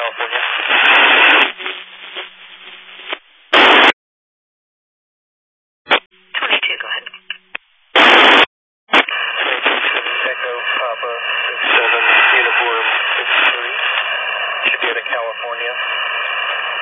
California. 22, go ahead. Echo Papa 67 Uniform 63. Should be out of California.